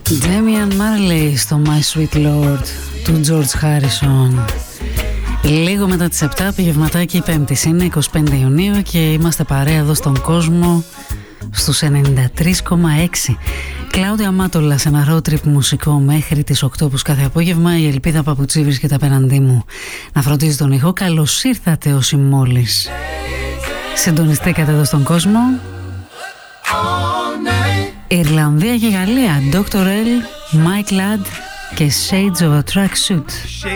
Damian Marley στο My Sweet Lord του George Harrison. Λίγο μετά τις 7, απογευματάκι Πέμπτης είναι 25 Ιουνίου και είμαστε παρέα εδώ στον κόσμο στους 93,6. Κλάουδια Μάτολα σε ένα road trip μουσικό μέχρι τις 8 όπως κάθε απόγευμα. Η Ελπίδα Παπουτσί βρίσκεται απέναντί μου να φροντίζει τον ήχο. Καλώς ήρθατε όσοι μόλις συντονιστήκατε εδώ στον κόσμο. Ιρλανδία και Γαλλία, Dr. L, Mike Ladd και Shades of a Tracksuit.